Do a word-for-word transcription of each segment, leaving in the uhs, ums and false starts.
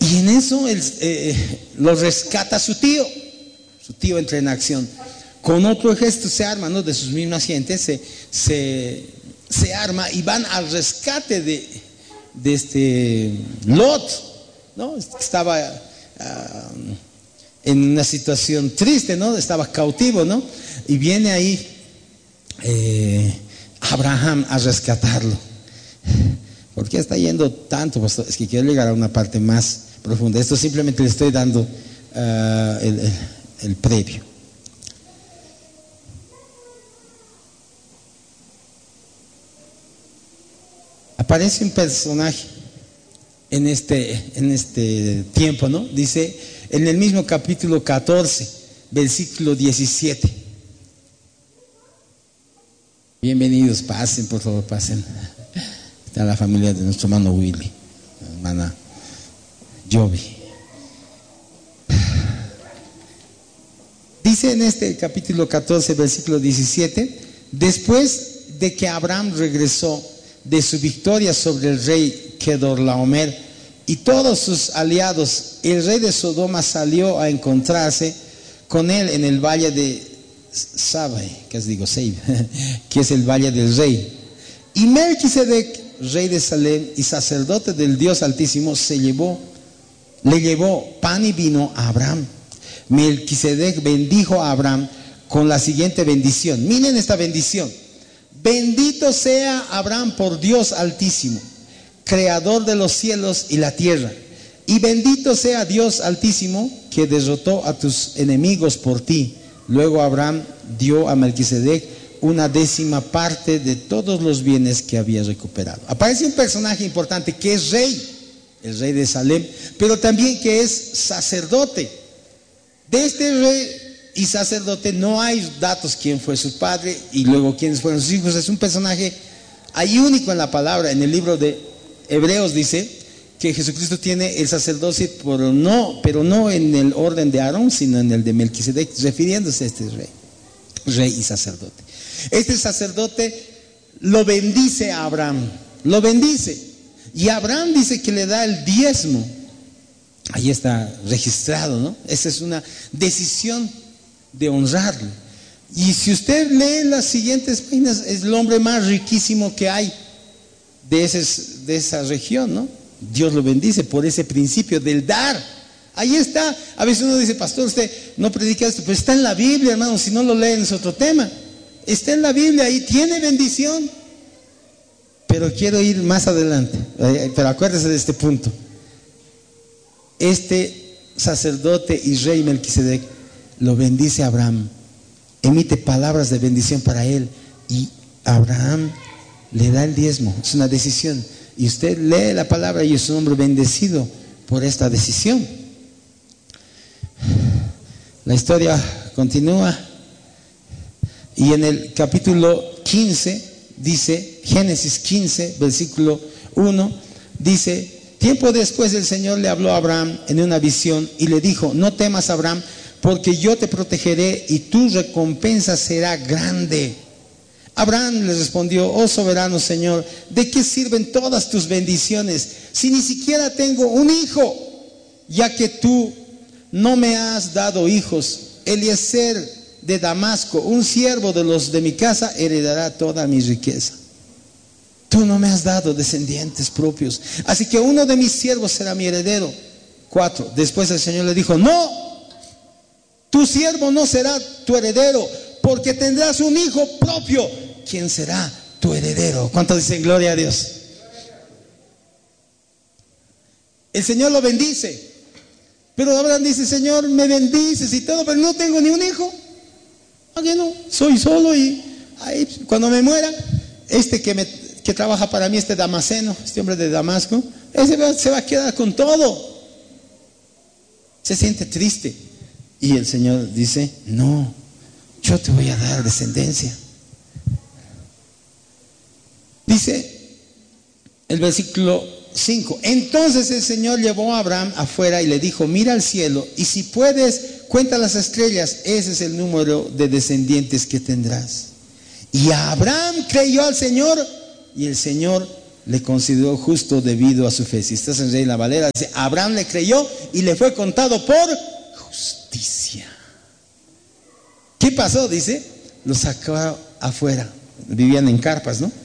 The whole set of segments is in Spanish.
Y en eso él, eh, lo rescata su tío. Su tío entra en acción. Con otro ejército se arma, ¿no? De sus mismas gentes, se, se, se arma y van al rescate de, de este Lot, ¿no? Estaba uh, en una situación triste, ¿no? Estaba cautivo, ¿no? Y viene ahí eh, Abraham a rescatarlo. ¿Por qué está yendo tanto, pastor? Es que quiero llegar a una parte más profunda. Esto simplemente le estoy dando uh, el, el, el previo. Aparece un personaje en este, en este tiempo, ¿no? Dice en el mismo capítulo catorce, versículo diecisiete. Bienvenidos, pasen, por favor, pasen. Está la familia de nuestro hermano Willy, la hermana Jovi. Dice en este capítulo catorce, versículo diecisiete, después de que Abraham regresó de su victoria sobre el rey Kedorlaomer y todos sus aliados, el rey de Sodoma salió a encontrarse con él en el valle de Sabai, que es digo Seib, que es el valle del rey. Y Melquisedec, rey de Salem y sacerdote del Dios Altísimo, se llevó, le llevó pan y vino a Abraham. Melquisedec bendijo a Abraham con la siguiente bendición. Miren esta bendición: bendito sea Abraham por Dios Altísimo, creador de los cielos y la tierra, y bendito sea Dios Altísimo que derrotó a tus enemigos por ti. Luego Abraham dio a Melquisedec una décima parte de todos los bienes que había recuperado. Aparece un personaje importante que es rey, el rey de Salem, pero también que es sacerdote. De este rey y sacerdote no hay datos quién fue su padre y luego quiénes fueron sus hijos. Es un personaje ahí único en la palabra. En el libro de Hebreos dice que Jesucristo tiene el sacerdocio, pero no, pero no en el orden de Aarón, sino en el de Melquisedec, refiriéndose a este rey, rey y sacerdote. Este sacerdote lo bendice a Abraham, lo bendice, y Abraham dice que le da el diezmo. Ahí está registrado, ¿no? Esa es una decisión de honrarlo. Y si usted lee las siguientes páginas, es el hombre más riquísimo que hay de, ese, de esa región, ¿no? Dios lo bendice por ese principio del dar. Ahí está. A veces uno dice, pastor, usted no predica esto, pero está en la Biblia, hermano. Si no lo leen es otro tema. Está en la Biblia, ahí tiene bendición. Pero quiero ir más adelante. Pero acuérdese de este punto. Este sacerdote y rey Melquisedec lo bendice a Abraham, emite palabras de bendición para él, y Abraham le da el diezmo. Es una decisión, y usted lee la palabra y es un hombre bendecido por esta decisión. La historia continúa, y en el capítulo quince dice, Génesis quince, versículo uno, dice: tiempo después el Señor le habló a Abraham en una visión y le dijo: no temas, Abraham, porque yo te protegeré y tu recompensa será grande. Abraham le respondió: oh soberano Señor, ¿de qué sirven todas tus bendiciones si ni siquiera tengo un hijo? Ya que tú no me has dado hijos, Eliezer de Damasco, un siervo de los de mi casa, heredará toda mi riqueza. Tú no me has dado descendientes propios, así que uno de mis siervos será mi heredero. Cuatro. Después el Señor le dijo: no, tu siervo no será tu heredero, porque tendrás un hijo propio, quien será tu heredero. ¿Cuánto dicen gloria a Dios? El Señor lo bendice, pero Abraham dice: Señor, me bendices y todo, pero no tengo ni un hijo. Oye, no, soy solo, y ahí, cuando me muera, este que me que trabaja para mí, este Damaseno, este hombre de Damasco, ese va, se va a quedar con todo. Se siente triste, y el Señor dice: no, yo te voy a dar descendencia. Dice el versículo cinco: entonces el Señor llevó a Abraham afuera y le dijo: mira al cielo, y si puedes, cuenta las estrellas, ese es el número de descendientes que tendrás. Y Abraham creyó al Señor, y el Señor le consideró justo debido a su fe. Si estás en Reina Valera, dice, Abraham le creyó y le fue contado por justicia. ¿Qué pasó? Dice, lo sacó afuera. Vivían en carpas, ¿no?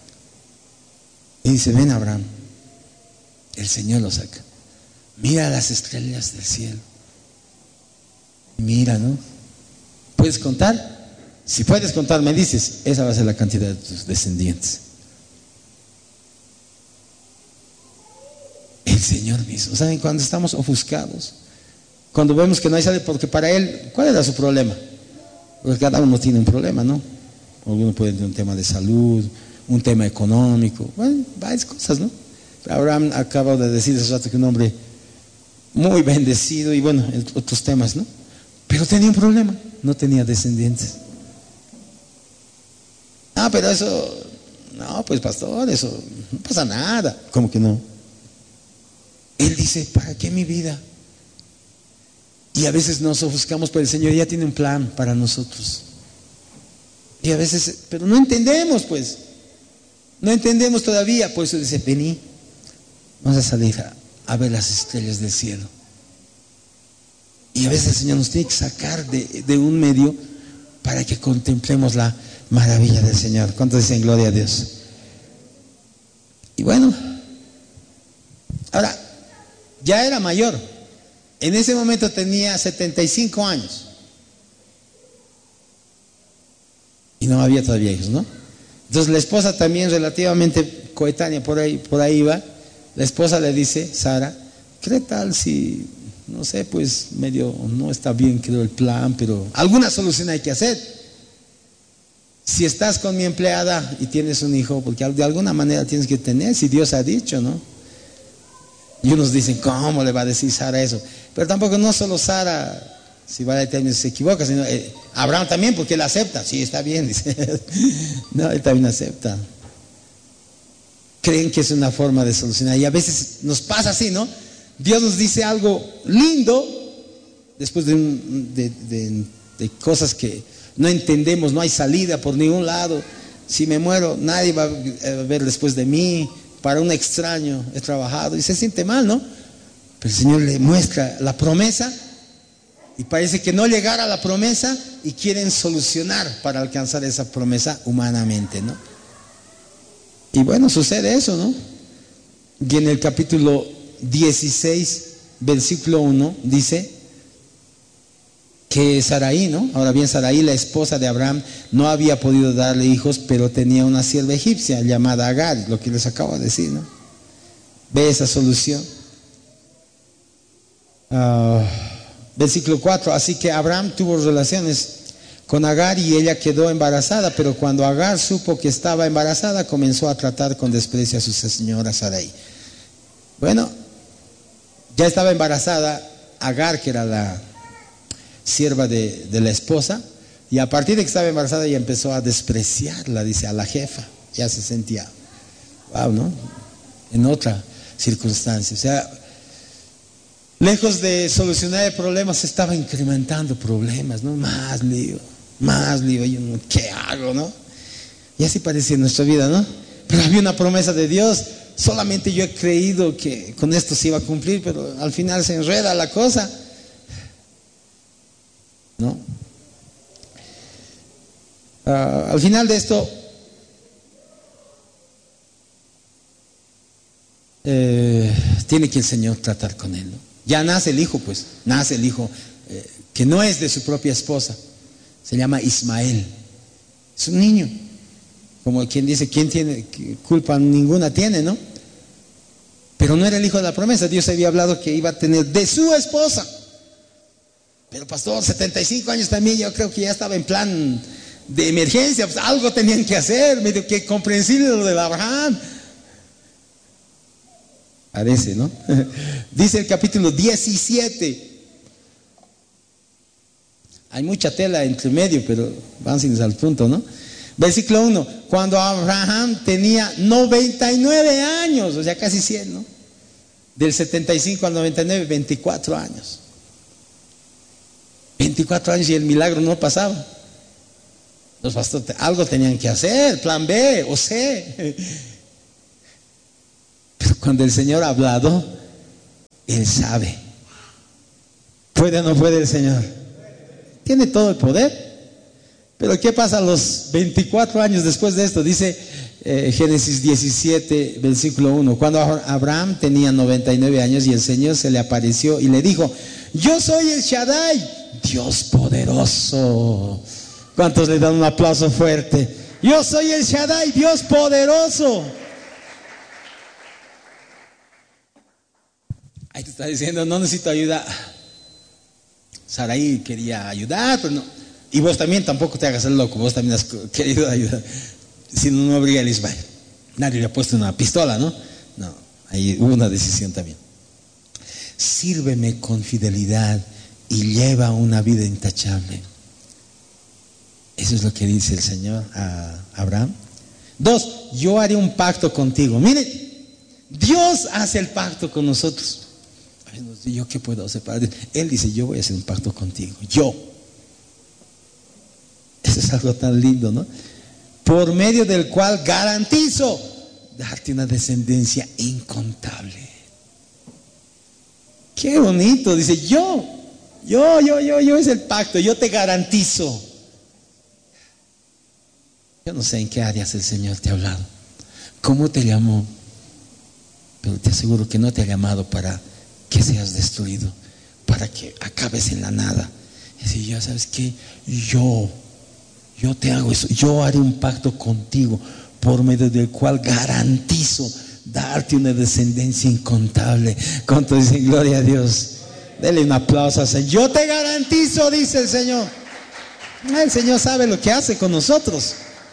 Y dice, ven Abraham, el Señor lo saca. Mira las estrellas del cielo. Mira, ¿no? ¿Puedes contar? Si puedes contar, me dices, esa va a ser la cantidad de tus descendientes. El Señor mismo. ¿Saben? Cuando estamos ofuscados, cuando vemos que no hay salida, porque para Él, ¿cuál era su problema? Porque cada uno tiene un problema, ¿no? Alguno puede tener un tema de salud, un tema económico, bueno, varias cosas, ¿no? Abraham acaba de decir hace rato que un hombre muy bendecido y bueno, otros temas, ¿no? Pero tenía un problema, no tenía descendientes. Ah, pero eso, no, pues pastor, eso no pasa nada. ¿Cómo que no? Él dice, ¿para qué mi vida? Y a veces nos ofuscamos, pero el Señor ya tiene un plan para nosotros. Y a veces, pero no entendemos, pues. No entendemos todavía. Por eso dice, vení, vamos a salir a, a ver las estrellas del cielo. Y a veces el Señor nos tiene que sacar de, de un medio para que contemplemos la maravilla del Señor. ¿Cuántos dicen gloria a Dios? Y bueno, ahora, ya era mayor. En ese momento tenía setenta y cinco años. Y no había todavía hijos, ¿no? Entonces la esposa también relativamente coetánea, por ahí, por ahí va. La esposa le dice, Sara, ¿qué tal si, no sé, pues medio, no está bien creo el plan, pero alguna solución hay que hacer? Si estás con mi empleada y tienes un hijo, porque de alguna manera tienes que tener, si Dios ha dicho, ¿no? Y unos dicen, ¿cómo le va a decir Sara eso? Pero tampoco no solo Sara, si va a términos se equivoca, sino eh, Abraham también, porque él acepta. Sí, está bien, dice. No, él también acepta. Creen que es una forma de solucionar. Y a veces nos pasa así, ¿no? Dios nos dice algo lindo después de, un, de, de, de cosas que no entendemos, no hay salida por ningún lado. Si me muero, nadie va a ver después de mí. Para un extraño he trabajado y se siente mal, ¿no? Pero el Señor le muestra la promesa y parece que no llegara a la promesa y quieren solucionar para alcanzar esa promesa humanamente, ¿no? Y bueno, sucede eso, ¿no? Y en el capítulo dieciséis, versículo uno, dice que Sarai, ¿no? Ahora bien, Sarai, la esposa de Abraham, no había podido darle hijos, pero tenía una sierva egipcia llamada Agar, lo que les acabo de decir, ¿no? Ve esa solución. Uh, versículo cuatro, así que Abraham tuvo relaciones con Agar y ella quedó embarazada, pero cuando Agar supo que estaba embarazada, comenzó a tratar con desprecio a su señora Sarai. Bueno, ya estaba embarazada Agar, que era la sierva de, de la esposa, y a partir de que estaba embarazada ella empezó a despreciarla, dice, a la jefa. Ya se sentía, wow, ¿no? En otra circunstancia. O sea, lejos de solucionar el problema, se estaba incrementando problemas, ¿no? Más lío, más lío. Y uno, ¿qué hago, no? Y así parecía en nuestra vida, ¿no? Pero había una promesa de Dios. Solamente yo he creído que con esto se iba a cumplir, pero al final se enreda la cosa, ¿no? Uh, al final de esto, eh, tiene que el Señor tratar con él, ¿no? Ya nace el hijo, pues, nace el hijo eh, que no es de su propia esposa, se llama Ismael, es un niño, como quien dice, ¿quién tiene culpa? Ninguna tiene, ¿no? Pero no era el hijo de la promesa. Dios había hablado que iba a tener de su esposa. Pero pastor, setenta y cinco años también, yo creo que ya estaba en plan de emergencia, pues algo tenían que hacer, medio que comprensible lo de Abraham. Parece, ¿no? Dice el capítulo diecisiete. Hay mucha tela entre medio, pero vamos al punto, ¿no? Versículo uno. Cuando Abraham tenía noventa y nueve años, o sea, casi cien, ¿no? Del setenta y cinco al noventa y nueve, veinticuatro años. veinticuatro años y el milagro no pasaba. Los pastores algo tenían que hacer, plan B o C. Cuando el Señor ha hablado, Él sabe. ¿Puede o no puede el Señor? Tiene todo el poder. Pero ¿qué pasa a los veinticuatro años después de esto? Dice eh, Génesis diecisiete, versículo uno. Cuando Abraham tenía noventa y nueve años y el Señor se le apareció y le dijo: yo soy el Shaddai, Dios poderoso. ¿Cuántos le dan un aplauso fuerte? Yo soy el Shaddai, Dios poderoso. Ahí te está diciendo: no necesito ayuda. Sarai quería ayudar, pero no. Y vos también tampoco te hagas el loco. Vos también has querido ayudar. Si no, no habría el Ismael. Nadie le ha puesto una pistola, ¿no? No, ahí hubo una decisión también. Sírveme con fidelidad y lleva una vida intachable. Eso es lo que dice el Señor a Abraham. Dos, yo haré un pacto contigo. Miren, Dios hace el pacto con nosotros. ¿Yo qué puedo hacer para Dios? Él dice: yo voy a hacer un pacto contigo. Yo. Eso es algo tan lindo, ¿no? Por medio del cual garantizo darte una descendencia incontable. Qué bonito. Dice: yo, yo, yo, yo, yo es el pacto. Yo te garantizo. Yo no sé en qué áreas el Señor te ha hablado, cómo te llamó, pero te aseguro que no te ha llamado para que seas destruido, para que acabes en la nada. Y decir: ya sabes que yo, yo te hago eso, yo haré un pacto contigo por medio del cual garantizo darte una descendencia incontable. ¿Cuánto dicen gloria a Dios? Dele un aplauso al Señor. Yo te garantizo, dice el Señor. El Señor sabe lo que hace con nosotros.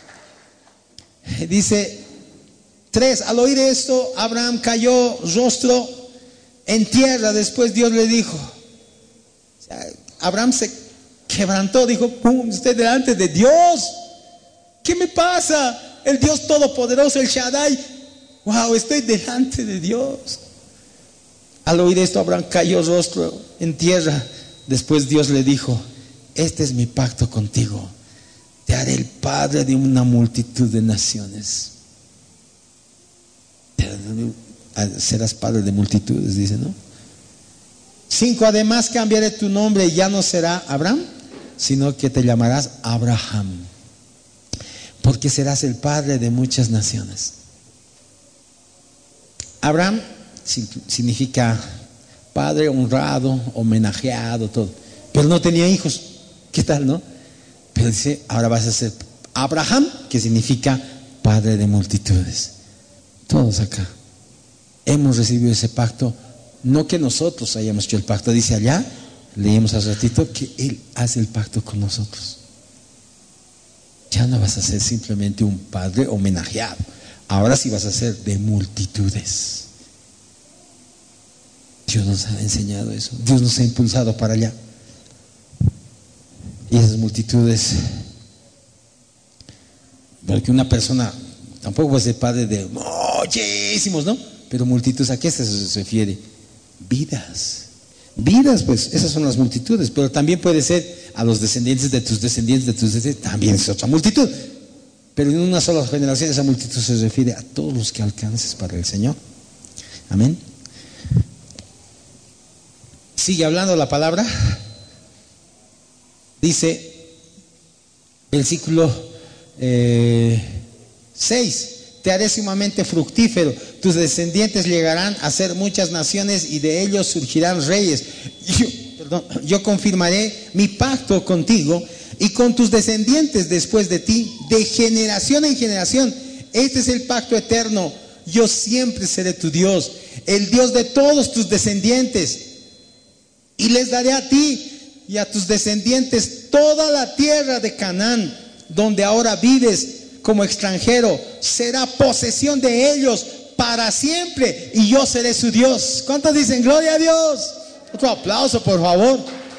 Dice tres, al oír esto, Abraham cayó rostro en tierra. Después Dios le dijo, o sea, Abraham se quebrantó, dijo: ¡pum! Estoy delante de Dios, ¿qué me pasa? El Dios todopoderoso, el Shaddai. Wow, estoy delante de Dios. Al oír esto, Abraham cayó rostro en tierra. Después Dios le dijo: este es mi pacto contigo, te haré el padre de una multitud de naciones. Serás padre de multitudes, dice, ¿no? Cinco, además cambiaré tu nombre, ya no será Abraham, sino que te llamarás Abraham, porque serás el padre de muchas naciones. Abraham significa padre honrado, homenajeado, todo, pero no tenía hijos. ¿Qué tal, no? Pero dice: ahora vas a ser Abraham, que significa padre de multitudes. Todos acá hemos recibido ese pacto, no que nosotros hayamos hecho el pacto. Dice allá, leímos hace ratito, que Él hace el pacto con nosotros. Ya no vas a ser simplemente un padre homenajeado, ahora sí vas a ser de multitudes. Dios nos ha enseñado eso, Dios nos ha impulsado para allá. Y esas multitudes, porque una persona tampoco puede ser padre de muchísimos, ¿no? Pero multitudes, ¿a qué se refiere? Vidas, vidas, pues esas son las multitudes. Pero también puede ser a los descendientes de tus descendientes de tus descendientes, también es otra multitud. Pero en una sola generación esa multitud se refiere a todos los que alcances para el Señor. Amén. Sigue hablando la palabra. Dice, versículo eh, seis: te haré sumamente fructífero, tus descendientes llegarán a ser muchas naciones y de ellos surgirán reyes. Yo, perdón, yo confirmaré mi pacto contigo y con tus descendientes después de ti, de generación en generación. Este es el pacto eterno. Yo siempre seré tu Dios, el Dios de todos tus descendientes, y les daré a ti y a tus descendientes toda la tierra de Canaán, donde ahora vives como extranjero. Será posesión de ellos para siempre, y yo seré su Dios. ¿Cuántos dicen gloria a Dios? Otro aplauso, por favor.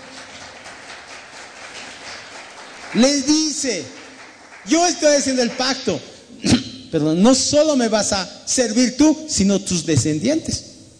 Les dice: yo estoy haciendo el pacto, pero no solo me vas a servir tú, sino tus descendientes.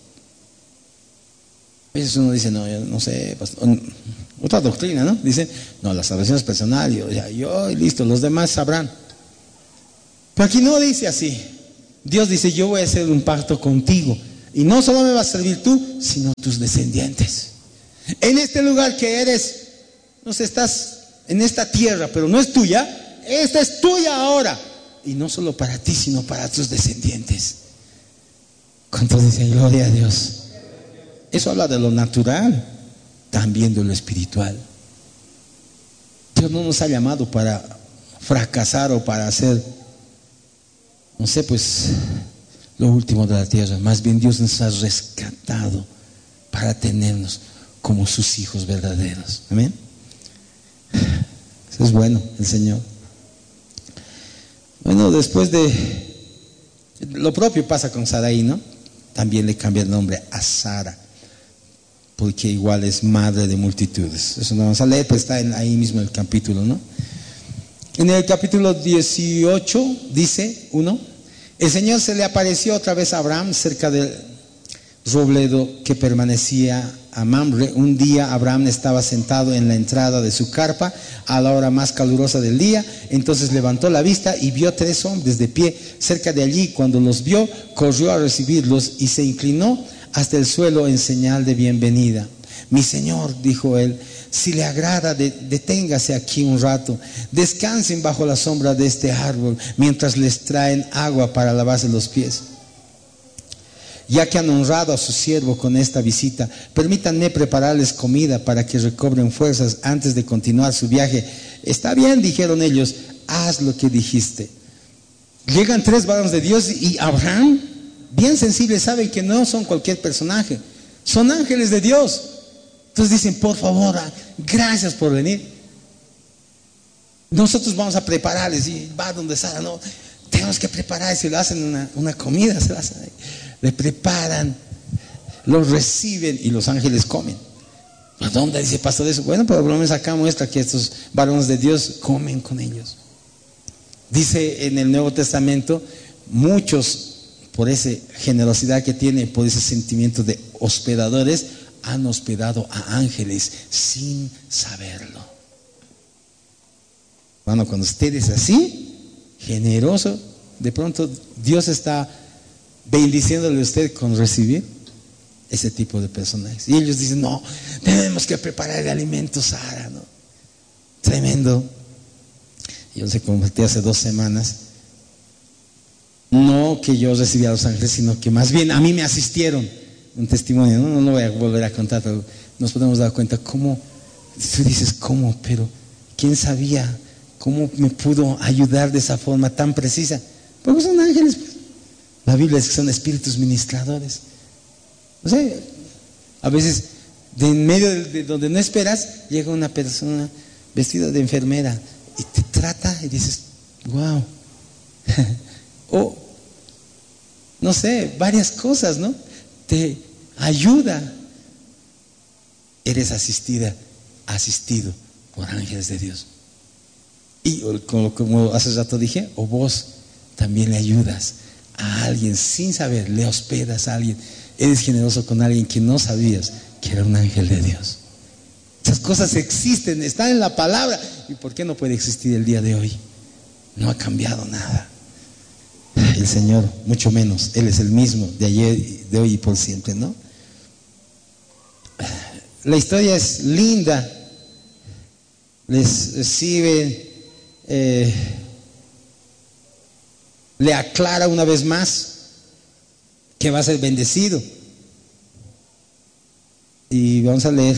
A veces uno dice: no, yo no sé, pastor. Otra doctrina, ¿no? Dicen: no, la salvación es personal, yo, ya, yo y listo, los demás sabrán. Pero aquí no dice así. Dios dice, yo voy a hacer un pacto contigo. Y no solo me vas a servir tú, sino tus descendientes. En este lugar que eres, no sé, estás en esta tierra, pero no es tuya. Esta es tuya ahora. Y no solo para ti, sino para tus descendientes. ¿Cuántos dicen gloria a Dios? Eso habla de lo natural, también de lo espiritual. Dios no nos ha llamado para fracasar o para hacer, no sé, pues lo último de la tierra. Más bien Dios nos ha rescatado para tenernos como sus hijos verdaderos. Amén. Eso es bueno, el Señor. Bueno, después de lo propio pasa con Sarai, ¿no? También le cambia el nombre a Sara, porque igual es madre de multitudes. Eso no vamos a leer, pero está en, ahí mismo el capítulo, ¿no? En el capítulo dieciocho dice uno: el Señor se le apareció otra vez a Abraham cerca del robledo que permanecía a Mamre. Un día Abraham estaba sentado en la entrada de su carpa a la hora más calurosa del día. Entonces levantó la vista y vio tres hombres de pie cerca de allí. Cuando los vio, corrió a recibirlos y se inclinó hasta el suelo en señal de bienvenida. Mi señor, dijo él, si le agrada, de, deténgase aquí un rato, descansen bajo la sombra de este árbol mientras les traen agua para lavarse los pies. Ya que han honrado a su siervo con esta visita, permítanme prepararles comida para que recobren fuerzas antes de continuar su viaje. Está bien, dijeron ellos, haz lo que dijiste. Llegan tres varones de Dios y Abraham, bien sensible, saben que no son cualquier personaje, son ángeles de Dios. Entonces dicen, por favor, gracias por venir. Nosotros vamos a prepararles. Y va donde Sara, no, tenemos que preparar. Y se lo hacen una, una comida, se lo hacen ahí. Le preparan, los reciben y los ángeles comen. ¿A dónde dice pastor eso? Bueno, pero por lo menos acá muestra que estos varones de Dios comen con ellos. Dice en el Nuevo Testamento, muchos, por esa generosidad que tienen, por ese sentimiento de hospedadores, han hospedado a ángeles sin saberlo. Bueno, cuando usted es así, generoso, de pronto Dios está bendiciéndole a usted con recibir ese tipo de personajes. Y ellos dicen, no, tenemos que preparar el alimento, Sara, ¿no? Tremendo. Yo se convertí hace dos semanas. No que yo recibí a los ángeles, sino que más bien a mí me asistieron. Un testimonio, no, no lo voy a volver a contar, pero nos podemos dar cuenta cómo, tú dices, ¿cómo? Pero ¿quién sabía cómo me pudo ayudar de esa forma tan precisa? Porque son ángeles, pues. La Biblia dice que son espíritus ministradores. O sea, a veces de en medio de, de donde no esperas, llega una persona vestida de enfermera y te trata y dices, wow. O, no sé, varias cosas, ¿no? Te ayuda. Eres asistida, asistido por ángeles de Dios. Y como, como hace rato dije, o vos también le ayudas a alguien sin saber, le hospedas a alguien, eres generoso con alguien que no sabías que era un ángel de Dios. Esas cosas existen, están en la palabra. ¿Y por qué no puede existir el día de hoy? No ha cambiado nada. El Señor, mucho menos. Él es el mismo de ayer, de hoy y por siempre, ¿no? La historia es linda. Les recibe, eh, le aclara una vez más que va a ser bendecido. Y vamos a leer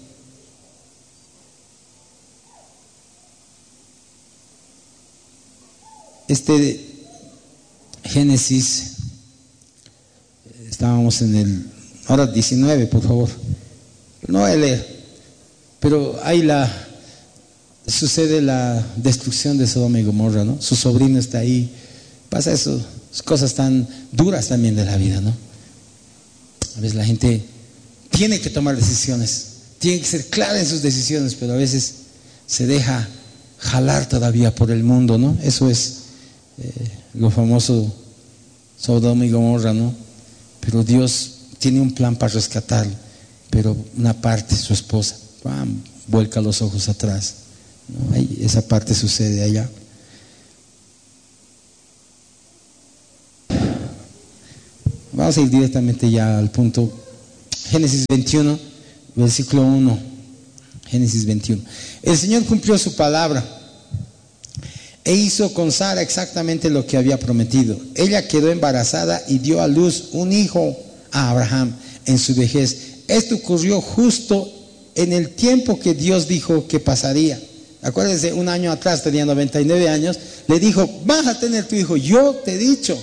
este Génesis. Estábamos en el ahora diecinueve, por favor. No voy a leer, pero ahí la sucede la destrucción de Sodoma y Gomorra, ¿no? Su sobrino está ahí. Pasa eso, cosas tan duras también de la vida, ¿no? A veces la gente tiene que tomar decisiones, tiene que ser clara en sus decisiones, pero a veces se deja jalar todavía por el mundo, ¿no? Eso es eh, lo famoso Sodoma y Gomorra, ¿no? Pero Dios tiene un plan para rescatarlo, pero una parte, su esposa, ¡pam!, vuelca los ojos atrás, ¿no? Ahí, esa parte sucede allá. Vamos a ir directamente ya al punto. Génesis veintiuno, versículo uno. Génesis veintiuno. El Señor cumplió su palabra e hizo con Sara exactamente lo que había prometido. Ella quedó embarazada y dio a luz un hijo a Abraham en su vejez. Esto ocurrió justo en el tiempo que Dios dijo que pasaría. Acuérdense, un año atrás tenía noventa y nueve años, le dijo, vas a tener tu hijo, yo te he dicho.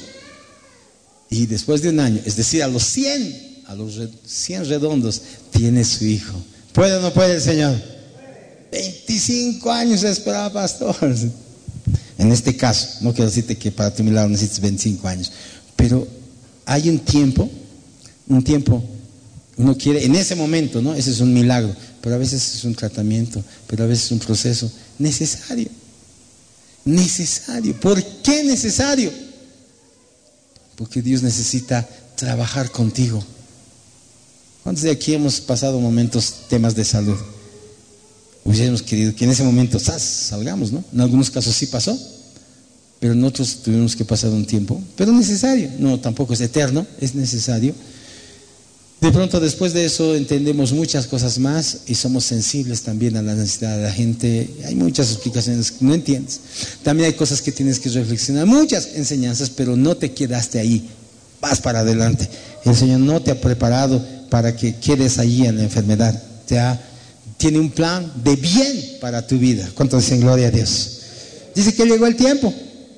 Y después de un año, es decir, a los cien, a los cien redondos, tiene su hijo. ¿Puede o no puede el Señor? veinticinco años esperaba, pastor. En este caso, no quiero decirte que para tu milagro necesites veinticinco años, pero hay un tiempo, un tiempo, uno quiere, en ese momento, ¿no? Ese es un milagro, pero a veces es un tratamiento, pero a veces es un proceso necesario. Necesario. ¿Por qué necesario? Porque Dios necesita trabajar contigo. ¿Cuántos de aquí hemos pasado momentos, temas de salud? Hubiéramos querido que en ese momento ¡zas!, salgamos, ¿no? En algunos casos sí pasó, pero en otros tuvimos que pasar un tiempo, pero necesario. No, tampoco es eterno, es necesario. De pronto después de eso entendemos muchas cosas más y somos sensibles también a la necesidad de la gente. Hay muchas explicaciones que no entiendes. También hay cosas que tienes que reflexionar, muchas enseñanzas, pero no te quedaste ahí, vas para adelante. El Señor no te ha preparado para que quedes allí en la enfermedad. Te ha, tiene un plan de bien para tu vida. ¿Cuántos dicen gloria a Dios? Dice que llegó el tiempo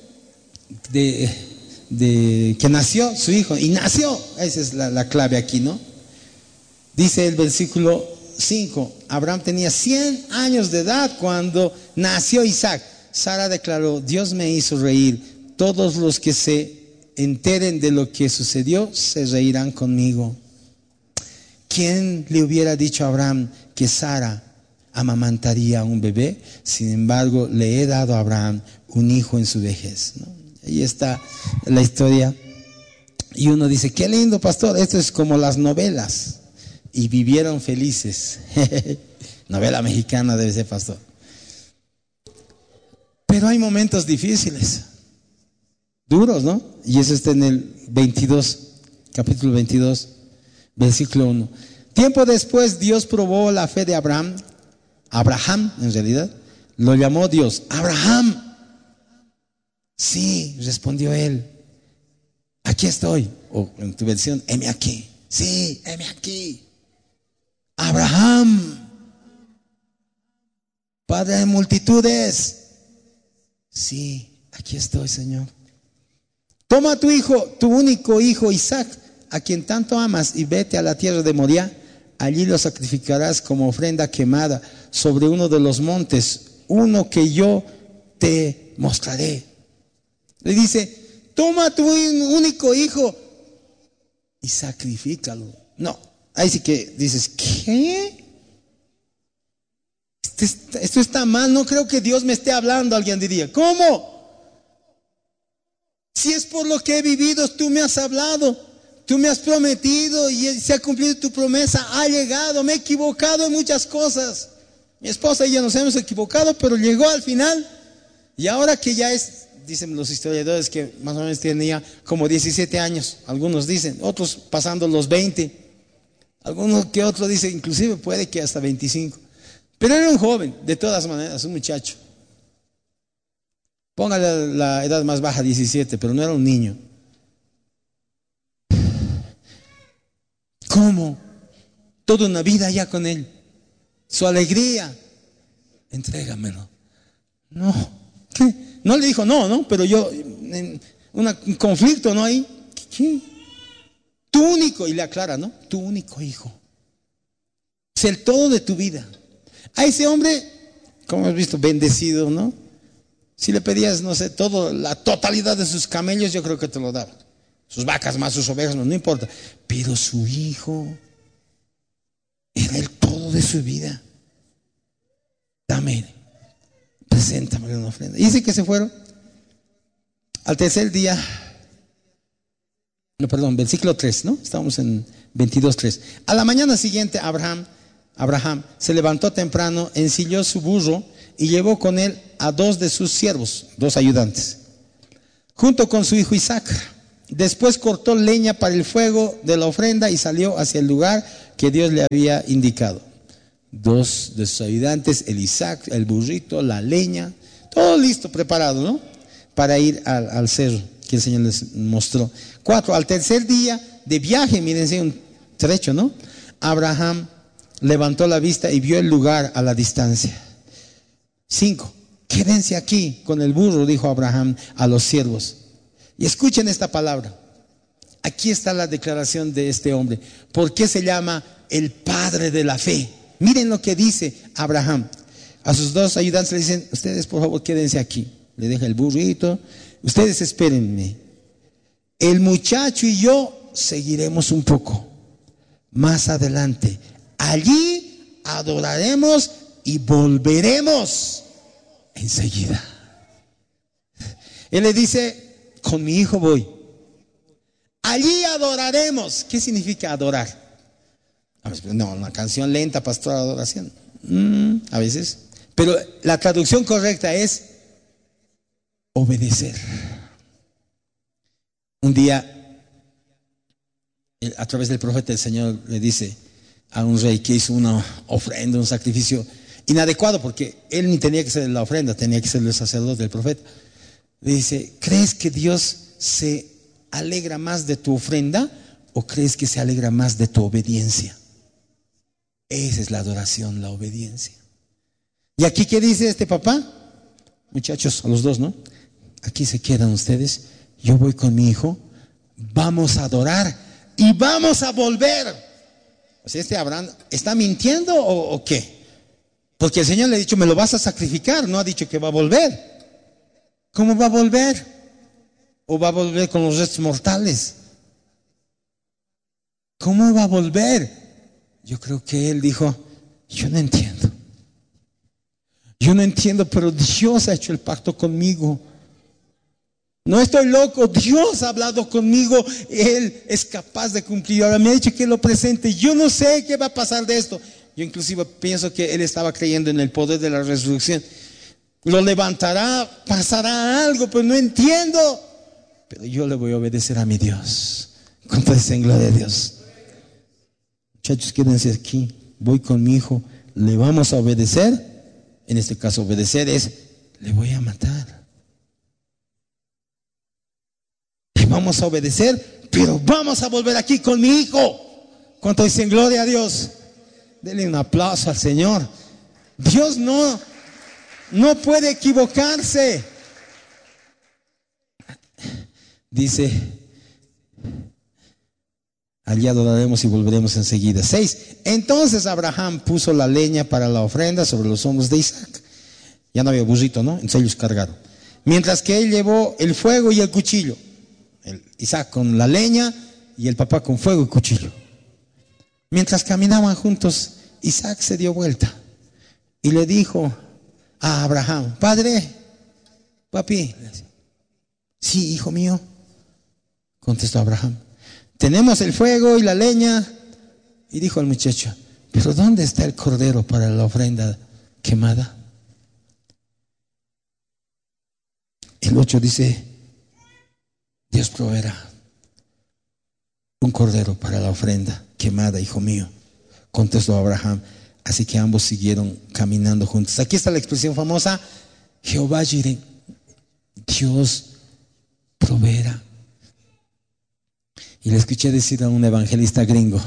de, de que nació su hijo, y nació. Esa es la, la clave aquí, ¿no? Dice el versículo cinco, Abraham tenía cien años de edad cuando nació Isaac. Sara declaró, Dios me hizo reír, todos los que se enteren de lo que sucedió se reirán conmigo. ¿Quién le hubiera dicho a Abraham que Sara amamantaría a un bebé? Sin embargo, le he dado a Abraham un hijo en su vejez, ¿no? Ahí está la historia. Y uno dice, qué lindo, pastor, esto es como las novelas. Y vivieron felices. Novela mexicana debe ser, pastor. Pero hay momentos difíciles, duros, ¿no? Y eso está en el veintidós, capítulo veintidós, versículo uno. Tiempo después Dios probó la fe de Abraham. Abraham, en realidad, lo llamó Dios. Abraham. Sí, respondió él. Aquí estoy. O en tu versión, heme aquí. Sí, heme aquí. Abraham, padre de multitudes. Sí, aquí estoy, Señor. Toma a tu hijo, tu único hijo Isaac, a quien tanto amas, y vete a la tierra de Moriah. Allí lo sacrificarás como ofrenda quemada sobre uno de los montes, uno que yo te mostraré. Le dice, toma a tu único hijo y sacrifícalo. No, ahí sí que dices, ¿qué? Esto está, esto está mal, no creo que Dios me esté hablando, alguien diría. ¿Cómo? Si es por lo que he vivido, tú me has hablado. Tú me has prometido y se ha cumplido tu promesa, ha llegado, me he equivocado en muchas cosas. Mi esposa y yo nos hemos equivocado, pero llegó al final. Y ahora que ya es, dicen los historiadores que más o menos tenía como diecisiete años, algunos dicen, otros pasando los veinte, algunos que otros dicen, inclusive puede que hasta veinticinco. Pero era un joven, de todas maneras, un muchacho. Póngale la edad más baja, diecisiete, pero no era un niño. ¿Cómo? Toda una vida ya con él. Su alegría. Entrégamelo. No. ¿Qué? No le dijo no, ¿no? Pero yo, en una, un conflicto, ¿no? Ahí. ¿Qué? Tu único, y le aclara, ¿no? Tu único hijo. Es el todo de tu vida. A ese hombre, como hemos visto, bendecido, ¿no? Si le pedías, no sé, todo, la totalidad de sus camellos, yo creo que te lo daba. Sus vacas más sus ovejas, no, no importa. Pero su hijo era el todo de su vida. Dame, preséntame una ofrenda. Y dice que se fueron. Al tercer día, no, perdón, versículo tres, ¿no? Estamos en veintidós tres. A la mañana siguiente, Abraham, Abraham se levantó temprano, ensilló su burro y llevó con él a dos de sus siervos, dos ayudantes, junto con su hijo Isaac. Después cortó leña para el fuego de la ofrenda y salió hacia el lugar que Dios le había indicado. Dos de sus ayudantes, el Isaac, el burrito, la leña, todo listo, preparado, ¿no? Para ir al, al cerro que el Señor les mostró. Cuatro, al tercer día de viaje, mírense un trecho, ¿no? Abraham levantó la vista y vio el lugar a la distancia. Cinco, quédense aquí con el burro, dijo Abraham a los siervos. Y escuchen esta palabra. Aquí está la declaración de este hombre. ¿Por qué se llama el padre de la fe? Miren lo que dice Abraham. A sus dos ayudantes le dicen, ustedes por favor quédense aquí. Le deja el burrito. Ustedes espérenme. El muchacho y yo seguiremos un poco más adelante. Allí adoraremos y volveremos enseguida. Él le dice, con mi hijo voy. Allí adoraremos. ¿Qué significa adorar? No, una canción lenta, pastor, adoración. Mm, a veces. Pero la traducción correcta es obedecer. Un día, a través del profeta, el Señor le dice a un rey que hizo una ofrenda, un sacrificio inadecuado, porque él ni tenía que ser la ofrenda, tenía que ser el sacerdote, el profeta. Le dice, ¿crees que Dios se alegra más de tu ofrenda o crees que se alegra más de tu obediencia? Esa es la adoración, la obediencia. ¿Y aquí qué dice este papá? Muchachos, a los dos, ¿no? Aquí se quedan ustedes, yo voy con mi hijo, vamos a adorar y vamos a volver. O sea, este Abraham, ¿está mintiendo o, o qué? Porque el Señor le ha dicho, me lo vas a sacrificar, no ha dicho que va a volver. ¿Cómo va a volver? ¿O va a volver con los restos mortales? ¿Cómo va a volver? Yo creo que él dijo, yo no entiendo. Yo no entiendo, pero Dios ha hecho el pacto conmigo. No estoy loco, Dios ha hablado conmigo, Él es capaz de cumplir. Ahora me ha dicho que lo presente, yo no sé qué va a pasar de esto. Yo inclusive pienso que él estaba creyendo en el poder de la resurrección. Lo levantará, pasará algo, pero no entiendo. Pero yo le voy a obedecer a mi Dios. ¿Cuánto dicen gloria a Dios? Muchachos, quédense aquí. Voy con mi hijo. Le vamos a obedecer. En este caso, obedecer es, le voy a matar. Le vamos a obedecer, pero vamos a volver aquí con mi hijo. ¿Cuánto dicen gloria a Dios? Denle un aplauso al Señor. Dios no, no puede equivocarse. Dice, allí adoraremos y volveremos enseguida. Seis, entonces Abraham puso la leña para la ofrenda sobre los hombros de Isaac. Ya no había burrito, ¿no? Entonces ellos cargaron. Mientras que él llevó el fuego y el cuchillo. El Isaac con la leña y el papá con fuego y cuchillo. Mientras caminaban juntos, Isaac se dio vuelta y le dijo a Abraham, padre, papi. Sí, hijo mío, contestó Abraham. Tenemos el fuego y la leña. Y dijo el muchacho, pero ¿dónde está el cordero para la ofrenda quemada? El ocho dice, Dios proveerá un cordero para la ofrenda quemada, hijo mío, contestó Abraham. Así que ambos siguieron caminando juntos. Aquí está la expresión famosa, Jehová Jireh, Dios proveerá. Y le escuché decir a un evangelista gringo,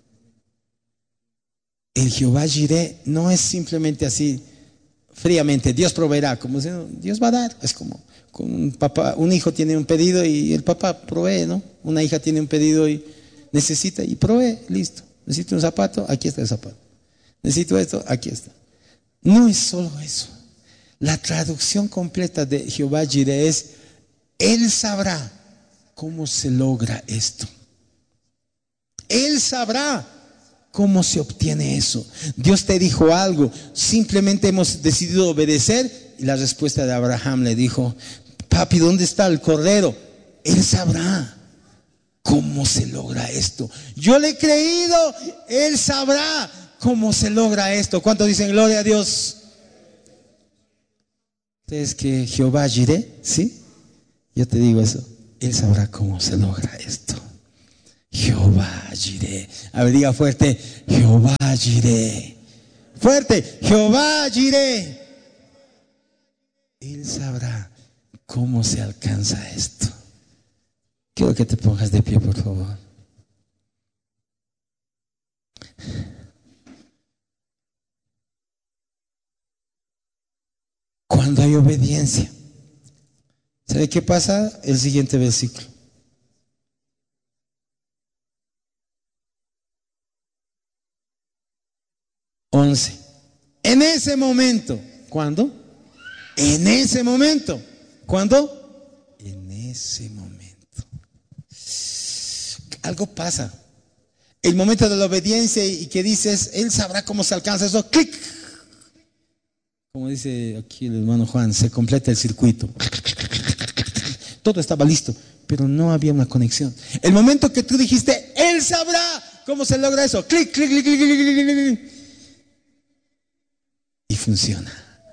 el Jehová Jireh no es simplemente así fríamente, Dios proveerá, como si Dios va a dar. Es como con un papá, un hijo tiene un pedido y el papá provee, ¿no? Una hija tiene un pedido y necesita y provee, listo. Necesito un zapato, aquí está el zapato. Necesito esto, aquí está. No es solo eso. La traducción completa de Jehová Jireh es, Él sabrá cómo se logra esto. Él sabrá cómo se obtiene eso. Dios te dijo algo, simplemente hemos decidido obedecer. Y la respuesta de Abraham le dijo, papi, ¿dónde está el cordero? Él sabrá cómo se logra esto. Yo le he creído, Él sabrá cómo se logra esto. ¿Cuántos dicen gloria a Dios? ¿Ustedes que Jehová Jireh? ¿Sí? Yo te digo eso. Él sabrá cómo se logra esto. Jehová Jireh. A ver, diga fuerte, Jehová Jireh. Fuerte, Jehová Jireh. Él sabrá cómo se alcanza esto. Quiero que te pongas de pie, por favor. Cuando hay obediencia, ¿sabe qué pasa? El siguiente versículo. once. En ese momento, ¿cuándo? En ese momento, ¿cuándo? En ese momento. Algo pasa. El momento de la obediencia y que dices, Él sabrá cómo se alcanza eso. ¡Clic! Como dice aquí el hermano Juan, se completa el circuito. Todo estaba listo, pero no había una conexión. El momento que tú dijiste, Él sabrá cómo se logra eso. Clic, clic, clic, clic, clic, clic, clic. Y funciona.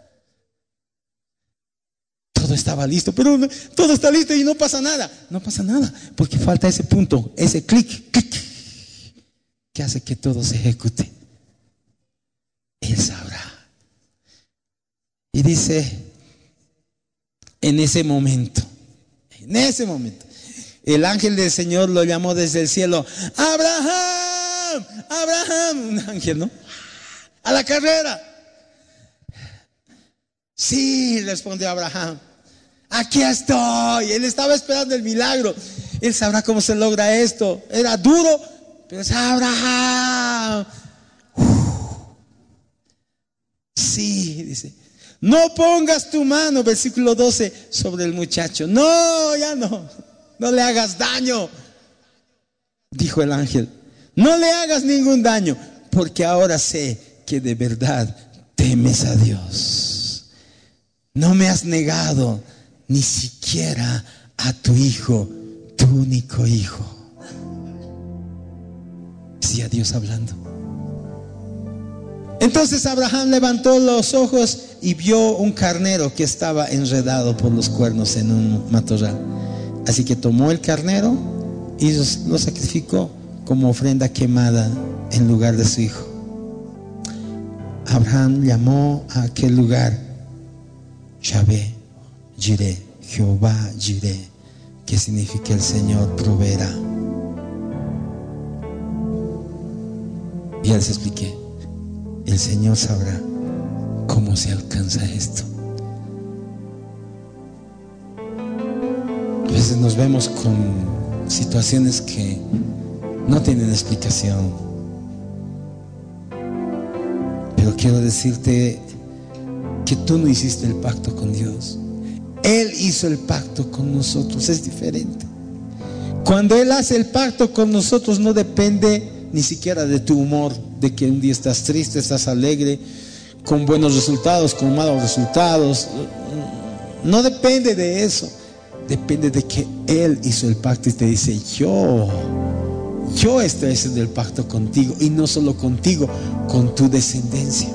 Todo estaba listo, pero no, todo está listo y no pasa nada. No pasa nada, porque falta ese punto, ese clic, clic, que hace que todo se ejecute. Él sabrá. Y dice, en ese momento, en ese momento, el ángel del Señor lo llamó desde el cielo, Abraham, Abraham, un ángel, ¿no? A la carrera. Sí, respondió Abraham, aquí estoy. Él estaba esperando el milagro. Él sabrá cómo se logra esto. Era duro, pero es Abraham. Uf. Sí, dice, no pongas tu mano, versículo doce, sobre el muchacho. No, ya no, no le hagas daño, dijo el ángel. No le hagas ningún daño, porque ahora sé que de verdad temes a Dios. No me has negado ni siquiera a tu hijo, tu único hijo. Sí, a Dios hablando. Entonces Abraham levantó los ojos y vio un carnero que estaba enredado por los cuernos en un matorral. Así que tomó el carnero y lo sacrificó como ofrenda quemada en lugar de su hijo. Abraham llamó a aquel lugar Yahvé Jireh, Jehová Jireh, que significa el Señor proveerá. Y ya les expliqué, el Señor sabrá cómo se alcanza esto. A veces nos vemos con situaciones que no tienen explicación, pero quiero decirte que tú no hiciste el pacto con Dios. Él hizo el pacto con nosotros. Es diferente. Cuando Él hace el pacto con nosotros, no depende ni siquiera de tu humor, de que un día estás triste, estás alegre, con buenos resultados, con malos resultados. No depende de eso. Depende de que Él hizo el pacto y te dice, yo yo estoy haciendo el pacto contigo, y no solo contigo, con tu descendencia.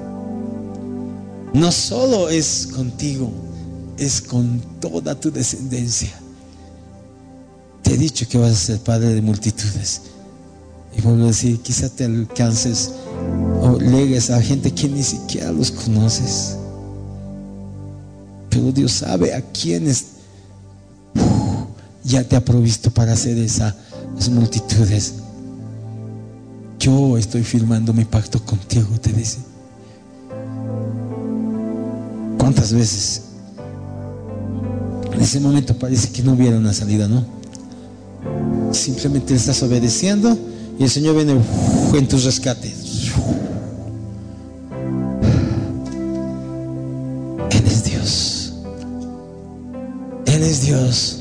No solo es contigo, es con toda tu descendencia. Te he dicho que vas a ser padre de multitudes. Y vuelvo a decir, quizá te alcances o legues a gente que ni siquiera los conoces. Pero Dios sabe a quienes uh, ya te ha provisto para hacer esas multitudes. Yo estoy firmando mi pacto contigo, te dice. ¿Cuántas veces en ese momento parece que no hubiera una salida, no? Simplemente le estás obedeciendo y el Señor viene uf, en tu rescate. Él es Dios. Él es Dios.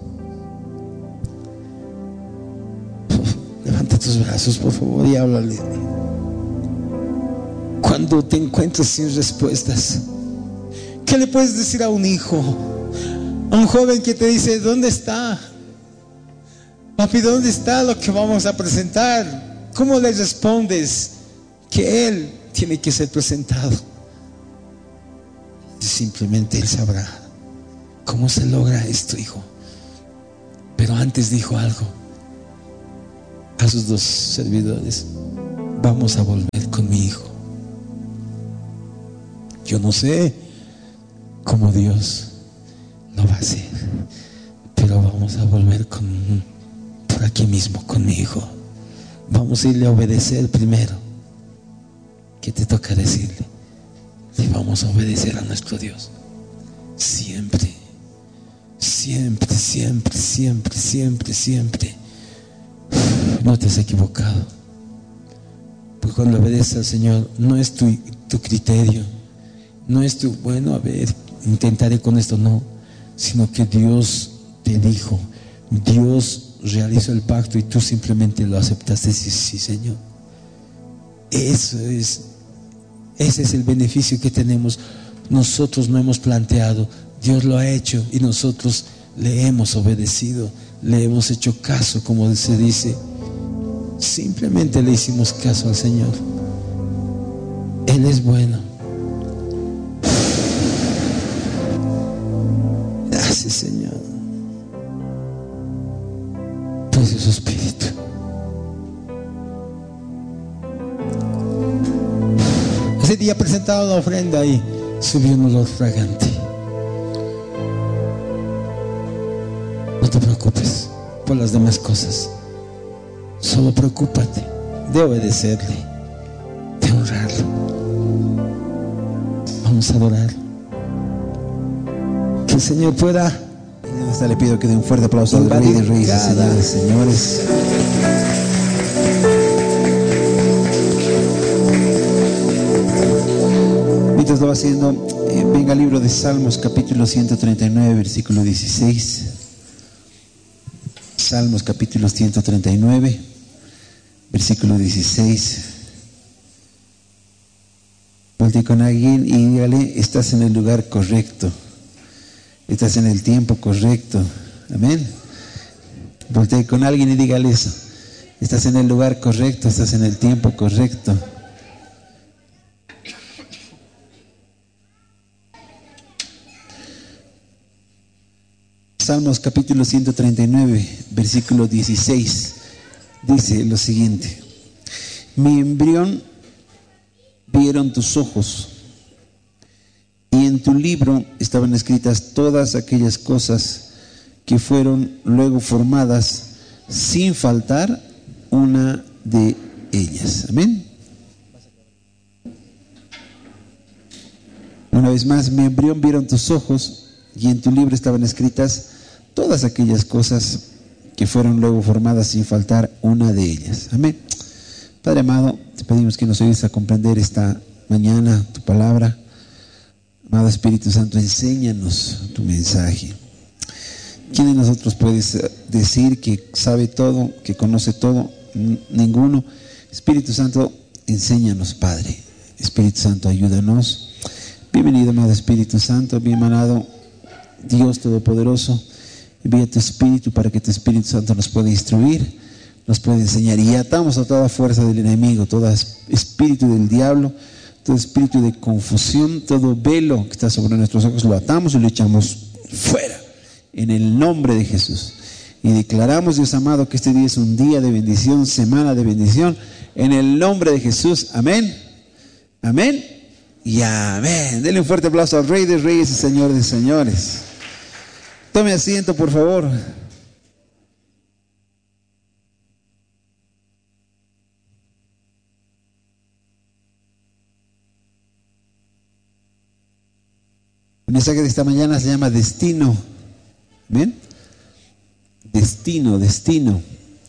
Levanta tus brazos, por favor, y háblale. Cuando te encuentres sin respuestas, ¿qué le puedes decir a un hijo? A un joven que te dice, ¿dónde está? Papi, ¿dónde está lo que vamos a presentar? ¿Cómo le respondes que Él tiene que ser presentado? Simplemente Él sabrá cómo se logra esto, hijo. Pero antes dijo algo a sus dos servidores: vamos a volver con mi hijo. Yo no sé cómo Dios lo va a hacer, pero vamos a volver con, por aquí mismo, con mi hijo. Vamos a irle a obedecer primero. ¿Qué te toca decirle? Le vamos a obedecer a nuestro Dios. Siempre, siempre, siempre, siempre, siempre, siempre. No te has equivocado. Porque cuando obedeces al Señor, no es tu, tu criterio, no es tu, bueno, a ver, intentaré con esto, no, sino que Dios te dijo, Dios realizó el pacto y tú simplemente lo aceptaste. Sí, sí, Señor. Eso es, ese es el beneficio que tenemos. Nosotros no hemos planteado, Dios lo ha hecho y nosotros le hemos obedecido, le hemos hecho caso, como se dice. Simplemente le hicimos caso al Señor. Él es bueno. Gracias, Señor. Precioso Espíritu. Ese día presentaba la ofrenda y subió un olor fragante. No te preocupes por las demás cosas. Solo preocúpate de obedecerle, de honrarlo. Vamos a adorar. Que el Señor pueda. Le pido que dé un fuerte aplauso al Rey de Reyes y Señor de Señores. Mientras lo va haciendo, eh, venga al libro de Salmos, capítulo ciento treinta y nueve, versículo dieciséis. Salmos, capítulo ciento treinta y nueve, versículo dieciséis. Volte con alguien y dígale: estás en el lugar correcto. Estás en el tiempo correcto. Amén. Voltee con alguien y dígale eso: estás en el lugar correcto, estás en el tiempo correcto. Salmos capítulo ciento treinta y nueve, versículo dieciséis, dice lo siguiente: mi embrión vieron tus ojos, y en tu libro estaban escritas todas aquellas cosas que fueron luego formadas, sin faltar una de ellas. Amén. Una vez más: mi embrión vieron tus ojos, y en tu libro estaban escritas todas aquellas cosas que fueron luego formadas, sin faltar una de ellas. Amén. Padre amado, te pedimos que nos ayudes a comprender esta mañana tu palabra. Amado Espíritu Santo, enséñanos tu mensaje. ¿Quién de nosotros puedes decir que sabe todo, que conoce todo? Ninguno. Espíritu Santo, enséñanos, Padre. Espíritu Santo, ayúdanos. Bienvenido, amado Espíritu Santo. Bien, amado Dios Todopoderoso, envía tu Espíritu para que tu Espíritu Santo nos pueda instruir, nos pueda enseñar. Y atamos a toda fuerza del enemigo, todo espíritu del diablo, todo espíritu de confusión, todo velo que está sobre nuestros ojos, lo atamos y lo echamos fuera en el nombre de Jesús. Y declaramos, Dios amado, que este día es un día de bendición, semana de bendición, en el nombre de Jesús. Amén, amén y amén. Denle un fuerte aplauso al Rey de Reyes y Señor de Señores. Tome asiento, por favor. El mensaje de esta mañana se llama Destino. ¿Bien? Destino, destino.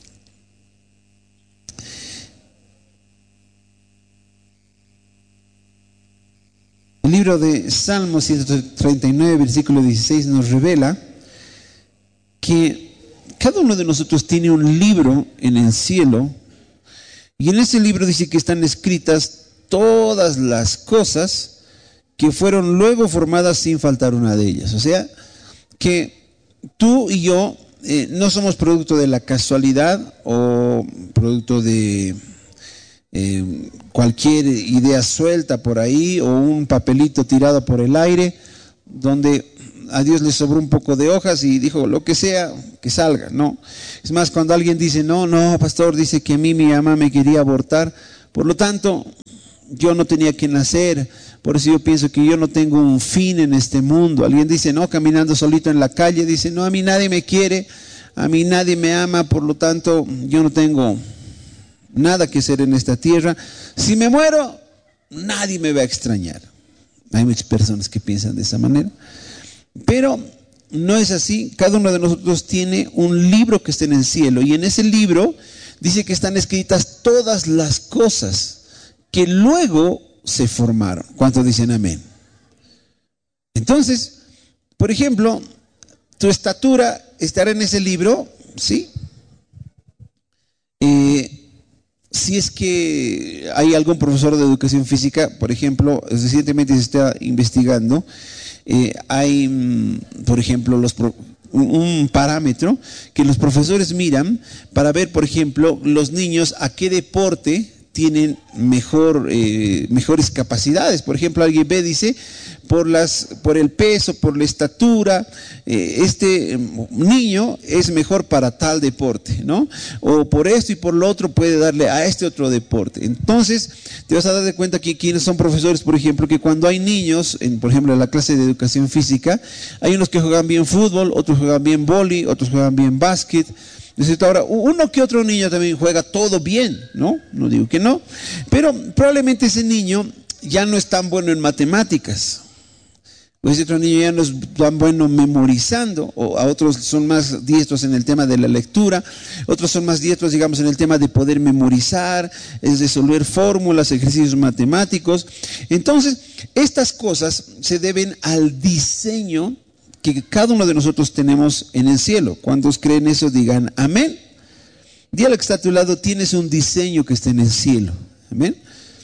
El libro de Salmos ciento treinta y nueve, versículo dieciséis, nos revela que cada uno de nosotros tiene un libro en el cielo, y en ese libro dice que están escritas todas las cosas que fueron luego formadas, sin faltar una de ellas. O sea, que tú y yo eh, no somos producto de la casualidad o producto de eh, cualquier idea suelta por ahí o un papelito tirado por el aire, donde a Dios le sobró un poco de hojas y dijo, lo que sea, que salga, no. Es más, cuando alguien dice, no, no, pastor, dice que a mí mi mamá me quería abortar, por lo tanto, yo no tenía que nacer, por eso yo pienso que yo no tengo un fin en este mundo. Alguien dice, no, caminando solito en la calle, dice, no, a mí nadie me quiere, a mí nadie me ama, por lo tanto, yo no tengo nada que hacer en esta tierra. Si me muero, nadie me va a extrañar. Hay muchas personas que piensan de esa manera, pero no es así. Cada uno de nosotros tiene un libro que está en el cielo, y en ese libro dice que están escritas todas las cosas que luego se formaron. ¿Cuántos dicen amén? Entonces, por ejemplo, tu estatura estará en ese libro, ¿sí? Eh, Si es que hay algún profesor de educación física, por ejemplo, recientemente se está investigando, eh, hay, por ejemplo, los pro, un parámetro que los profesores miran para ver, por ejemplo, los niños a qué deporte tienen mejor, eh, mejores capacidades. Por ejemplo, alguien ve, dice, por, las, por el peso, por la estatura, eh, este niño es mejor para tal deporte, ¿no? O por esto y por lo otro puede darle a este otro deporte. Entonces, te vas a dar de cuenta que quienes son profesores, por ejemplo, que cuando hay niños, en, por ejemplo, en la clase de educación física, hay unos que juegan bien fútbol, otros juegan bien vóley, otros juegan bien básquet. Ahora, uno que otro niño también juega todo bien, ¿no? No digo que no, pero probablemente ese niño ya no es tan bueno en matemáticas, o ese otro niño ya no es tan bueno memorizando, o a otros son más diestros en el tema de la lectura, otros son más diestros, digamos, en el tema de poder memorizar, es resolver fórmulas, ejercicios matemáticos. Entonces, estas cosas se deben al diseño que cada uno de nosotros tenemos en el cielo. ¿Cuántos creen eso? Digan amén. Dile al que está a tu lado, tienes un diseño que está en el cielo. Amén.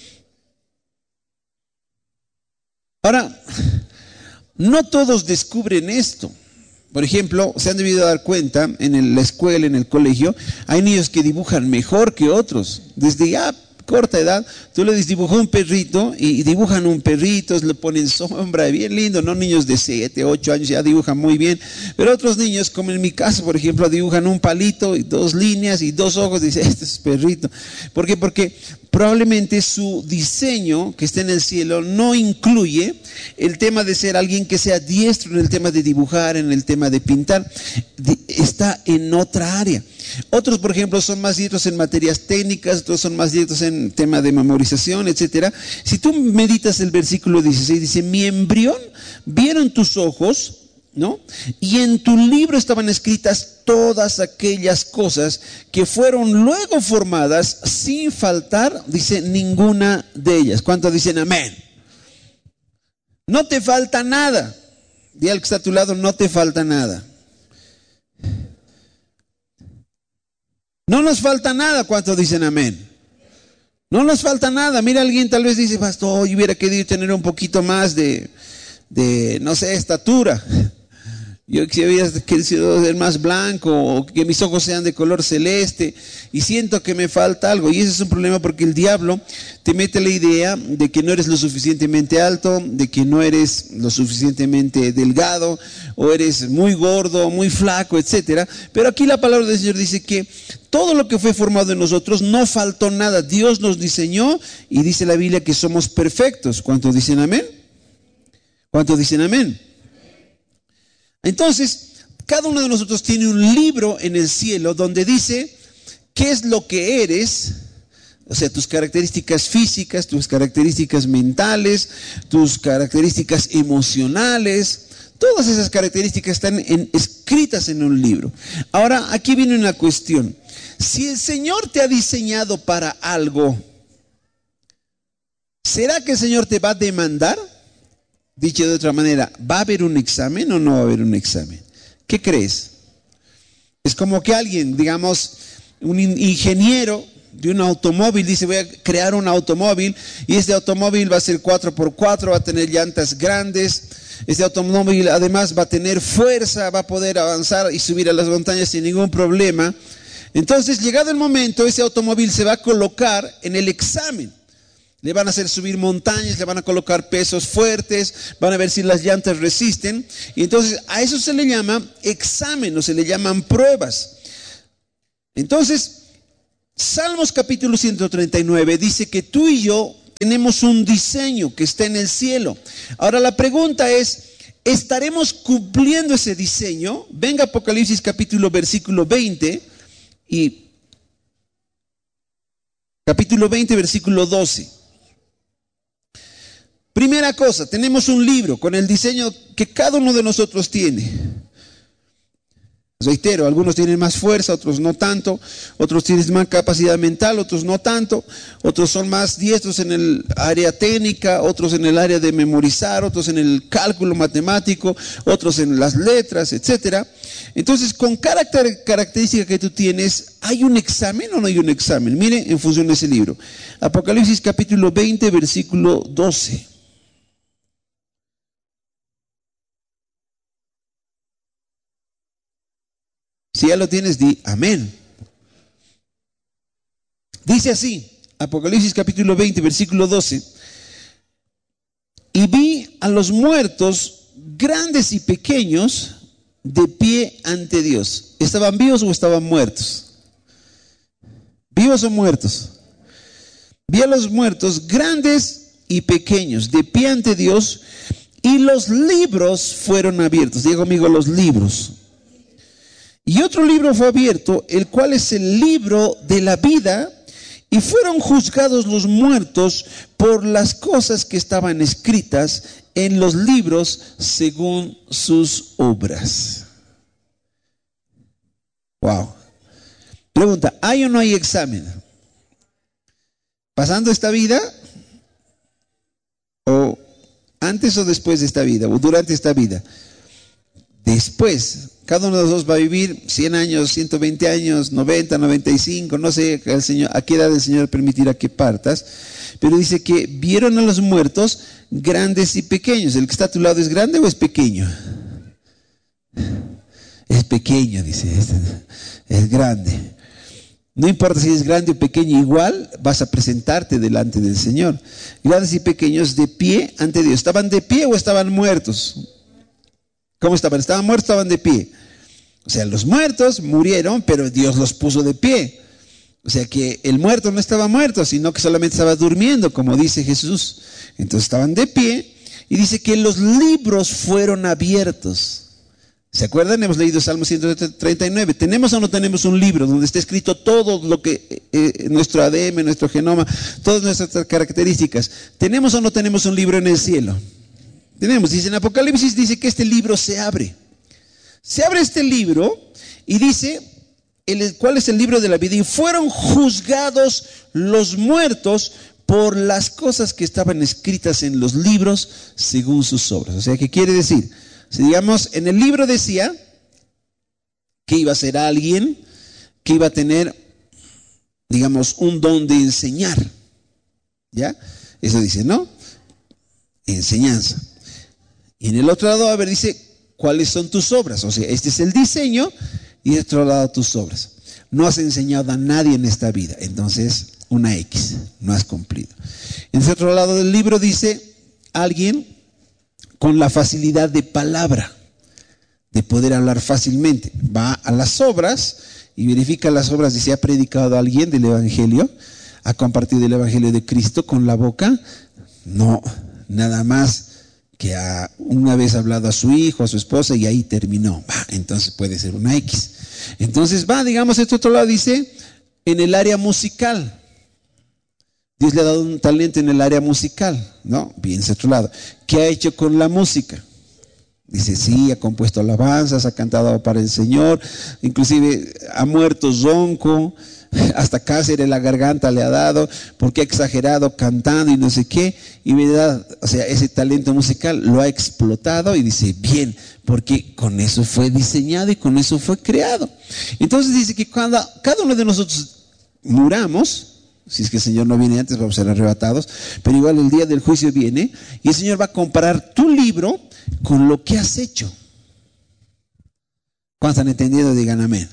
Ahora, no todos descubren esto. Por ejemplo, se han debido dar cuenta en la escuela, en el colegio, hay niños que dibujan mejor que otros. Desde ya corta edad, tú le dibujas un perrito y dibujan un perrito, le ponen sombra, bien lindo, ¿no? Niños de siete, ocho años ya dibujan muy bien, pero otros niños, como en mi caso, por ejemplo, dibujan un palito y dos líneas y dos ojos, y dicen, este es perrito. ¿Por qué? Porque probablemente su diseño que está en el cielo no incluye el tema de ser alguien que sea diestro en el tema de dibujar, en el tema de pintar, está en otra área. Otros, por ejemplo, son más diestros en materias técnicas, otros son más diestros en tema de memorización, etcétera. Si tú meditas el versículo dieciséis, dice, mi embrión vieron tus ojos, ¿no? Y en tu libro estaban escritas todas aquellas cosas que fueron luego formadas sin faltar, dice, ninguna de ellas. ¿Cuántos dicen amén? No te falta nada. Dile al que está a tu lado, no te falta nada. No nos falta nada. ¿Cuántos dicen amén? No nos falta nada. Mira, alguien tal vez dice, pastor, yo hubiera querido tener un poquito más de, de no sé, estatura. Yo hubiera querido ser más blanco, o que mis ojos sean de color celeste, y siento que me falta algo. Y ese es un problema porque el diablo te mete la idea de que no eres lo suficientemente alto, de que no eres lo suficientemente delgado, o eres muy gordo, muy flaco, etcétera. Pero aquí la palabra del Señor dice que todo lo que fue formado en nosotros no faltó nada. Dios nos diseñó y dice la Biblia que somos perfectos. ¿Cuántos dicen amén? ¿Cuántos dicen amén? Entonces, cada uno de nosotros tiene un libro en el cielo donde dice qué es lo que eres, o sea, tus características físicas, tus características mentales, tus características emocionales. Todas esas características están en, escritas en un libro. Ahora, aquí viene una cuestión. Si el Señor te ha diseñado para algo, ¿será que el Señor te va a demandar? Dicho de otra manera, ¿va a haber un examen o no va a haber un examen? ¿Qué crees? Es como que alguien, digamos, un ingeniero de un automóvil dice, voy a crear un automóvil y este automóvil va a ser cuatro por cuatro, va a tener llantas grandes, este automóvil además va a tener fuerza, va a poder avanzar y subir a las montañas sin ningún problema. Entonces, llegado el momento, ese automóvil se va a colocar en el examen. Le van a hacer subir montañas, le van a colocar pesos fuertes, van a ver si las llantas resisten. Y entonces a eso se le llama examen o se le llaman pruebas. Entonces, Salmos capítulo ciento treinta y nueve dice que tú y yo tenemos un diseño que está en el cielo. Ahora la pregunta es, ¿estaremos cumpliendo ese diseño? Venga Apocalipsis capítulo versículo veinte y capítulo veinte versículo doce. Primera cosa, tenemos un libro con el diseño que cada uno de nosotros tiene. Reitero, algunos tienen más fuerza, otros no tanto, otros tienen más capacidad mental, otros no tanto, otros son más diestros en el área técnica, otros en el área de memorizar, otros en el cálculo matemático, otros en las letras, etcétera. Entonces, con cada característica que tú tienes, ¿hay un examen o no hay un examen? Miren, en función de ese libro. Apocalipsis capítulo veinte, versículo doce. Si ya lo tienes, di amén. Dice así, Apocalipsis capítulo veinte, versículo doce. Y vi a los muertos, grandes y pequeños, de pie ante Dios. ¿Estaban vivos o estaban muertos? ¿Vivos o muertos? Vi a los muertos, grandes y pequeños, de pie ante Dios, y los libros fueron abiertos. Diga conmigo, los libros. Y otro libro fue abierto, el cual es el libro de la vida, y fueron juzgados los muertos por las cosas que estaban escritas en los libros según sus obras. Wow. Pregunta, ¿hay o no hay examen? ¿Pasando esta vida? ¿O antes o después de esta vida? ¿O durante esta vida? Después. Cada uno de nosotros va a vivir cien años, ciento veinte años, noventa, noventa y cinco, no sé el Señor, a qué edad el Señor permitirá que partas, pero dice que vieron a los muertos grandes y pequeños. ¿El que está a tu lado es grande o es pequeño? Es pequeño, dice, es, es grande. No importa si es grande o pequeño, igual vas a presentarte delante del Señor. Grandes y pequeños de pie ante Dios. ¿Estaban de pie o estaban muertos? ¿Cómo estaban? ¿Estaban muertos o estaban de pie? O sea, los muertos murieron, pero Dios los puso de pie. O sea que el muerto no estaba muerto, sino que solamente estaba durmiendo, como dice Jesús. Entonces estaban de pie y dice que los libros fueron abiertos. ¿Se acuerdan? Hemos leído Salmo ciento treinta y nueve. ¿Tenemos o no tenemos un libro donde está escrito todo lo que, eh, nuestro A D M, nuestro genoma, todas nuestras características? ¿Tenemos o no tenemos un libro en el cielo? Tenemos, dice en Apocalipsis, dice que este libro se abre. Se abre este libro y dice, el, ¿cuál es el libro de la vida? Y fueron juzgados los muertos por las cosas que estaban escritas en los libros según sus obras. O sea, ¿qué quiere decir? Si digamos, en el libro decía que iba a ser alguien que iba a tener, digamos, un don de enseñar. ¿Ya? Eso dice, ¿no? Enseñanza. Y en el otro lado, a ver, dice, ¿cuáles son tus obras? O sea, este es el diseño y de otro lado tus obras. No has enseñado a nadie en esta vida, entonces una X, no has cumplido. En el otro lado del libro dice, alguien con la facilidad de palabra, de poder hablar fácilmente. Va a las obras y verifica las obras, dice, ¿ha predicado a alguien del Evangelio? ¿Ha compartido el Evangelio de Cristo con la boca? No, nada más que a, una vez ha hablado a su hijo, a su esposa y ahí terminó. Va, entonces puede ser una X. Entonces va, digamos, este otro lado dice, en el área musical. Dios le ha dado un talento en el área musical, ¿no? Bien, ese otro lado. ¿Qué ha hecho con la música? Dice, sí, ha compuesto alabanzas, ha cantado para el Señor, inclusive ha muerto ronco, hasta cáncer en la garganta le ha dado, porque ha exagerado cantando y no sé qué, y verdad, o sea, ese talento musical lo ha explotado y dice, bien, porque con eso fue diseñado y con eso fue creado. Entonces dice que cuando cada uno de nosotros muramos, si es que el Señor no viene antes, vamos a ser arrebatados, pero igual el día del juicio viene y el Señor va a comparar tu libro con lo que has hecho. ¿Cuántos han entendido? Digan amén.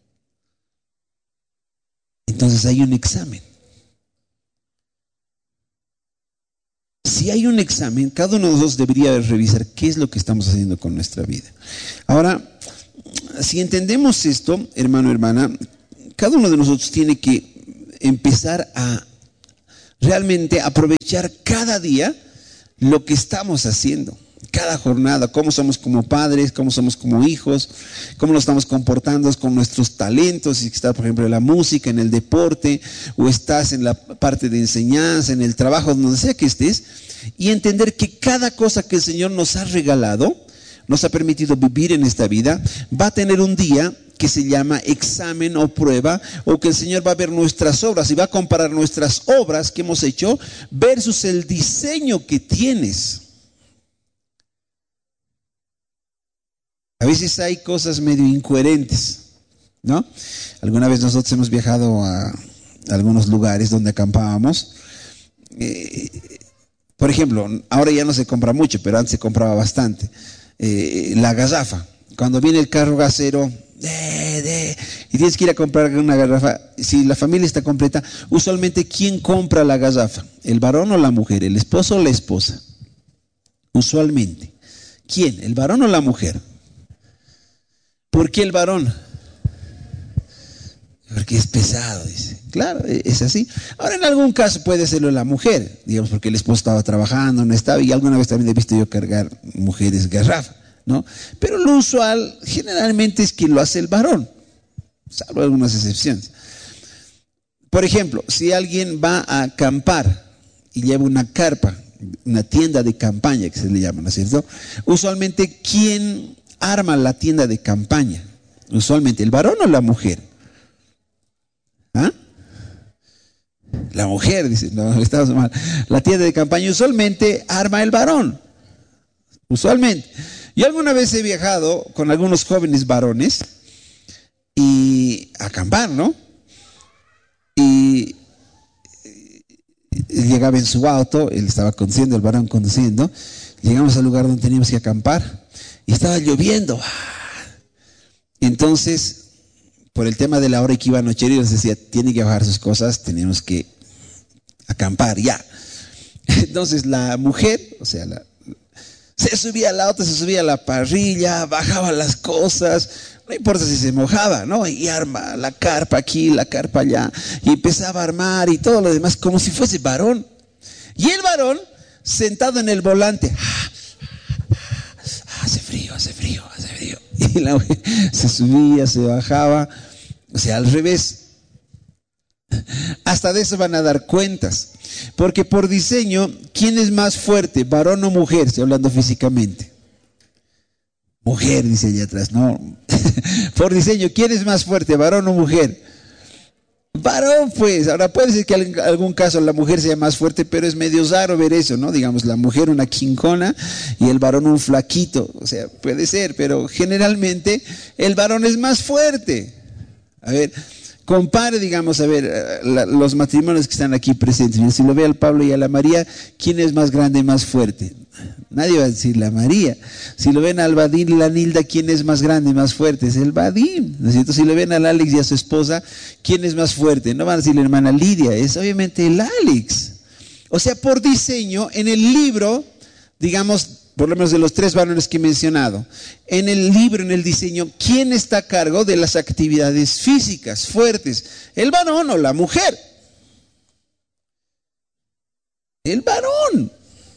Entonces hay un examen. si hay un examen, cada uno de nosotros debería revisar qué es lo que estamos haciendo con nuestra vida. Ahora, si entendemos esto, hermano, hermana, cada uno de nosotros tiene que empezar a realmente aprovechar cada día lo que estamos haciendo, cada jornada, cómo somos como padres, cómo somos como hijos, cómo nos estamos comportando con nuestros talentos, si estás, por ejemplo, en la música, en el deporte, o estás en la parte de enseñanza, en el trabajo, donde sea que estés, y entender que cada cosa que el Señor nos ha regalado, nos ha permitido vivir en esta vida, va a tener un día que se llama examen o prueba, o que el Señor va a ver nuestras obras y va a comparar nuestras obras que hemos hecho versus el diseño que tienes. A veces hay cosas medio incoherentes, ¿no? Alguna vez nosotros hemos viajado a algunos lugares donde acampábamos. Eh, por ejemplo, ahora ya no se compra mucho, pero antes se compraba bastante. Eh, la garrafa. Cuando viene el carro gasero, de, de, y tienes que ir a comprar una garrafa, si la familia está completa, usualmente ¿quién compra la garrafa? ¿El varón o la mujer? ¿El esposo o la esposa? Usualmente. ¿Quién? ¿El varón o la mujer? ¿Por qué el varón? Porque es pesado, dice. Claro, es así. Ahora, en algún caso puede serlo la mujer, digamos, porque el esposo estaba trabajando, no estaba, y alguna vez también he visto yo cargar mujeres garrafa, ¿no? Pero lo usual generalmente es que lo hace el varón, salvo algunas excepciones. Por ejemplo, si alguien va a acampar y lleva una carpa, una tienda de campaña que se le llama, ¿no es cierto? Usualmente, ¿quién arma la tienda de campaña? Usualmente, ¿el varón o la mujer? ¿Ah? La mujer, dice, no, estamos mal. La tienda de campaña usualmente arma el varón. Usualmente. Yo alguna vez he viajado con algunos jóvenes varones y a acampar, ¿no? Y él llegaba en su auto, él estaba conduciendo, el varón conduciendo. Llegamos al lugar donde teníamos que acampar y estaba lloviendo. Entonces, por el tema de la hora que iba a anochecer, les decía, tiene que bajar sus cosas, tenemos que acampar ya. Entonces la mujer, o sea, la, se subía al auto, se subía a la parrilla, bajaba las cosas, no importa si se mojaba, ¿no? Y arma la carpa aquí, la carpa allá, y empezaba a armar y todo lo demás, como si fuese varón. Y el varón, sentado en el volante, hace frío, hace frío, hace frío. Y la mujer se subía, se bajaba. O sea, al revés. Hasta de eso van a dar cuentas. Porque por diseño, ¿quién es más fuerte? ¿Varón o mujer? Estoy hablando físicamente. Mujer, dice allá atrás. No. Por diseño, ¿quién es más fuerte? ¿Varón o mujer? Varón, pues. Ahora puede ser que en algún caso la mujer sea más fuerte, pero es medio raro ver eso, ¿no? Digamos, la mujer una quincona y el varón un flaquito. O sea, puede ser, pero generalmente el varón es más fuerte. A ver, compare, digamos, a ver, la, los matrimonios que están aquí presentes. Mira, si lo ve al Pablo y a la María, ¿quién es más grande y más fuerte? Nadie va a decir la María. Si lo ven al Vadim y la Nilda, ¿quién es más grande y más fuerte? Es el Vadim, ¿no es cierto? Si lo ven al Alex y a su esposa, ¿quién es más fuerte? No van a decir la hermana Lidia, es obviamente el Alex. O sea, por diseño, en el libro, digamos, por lo menos de los tres varones que he mencionado, en el libro, en el diseño, ¿quién está a cargo de las actividades físicas fuertes? ¿El varón o la mujer? El varón.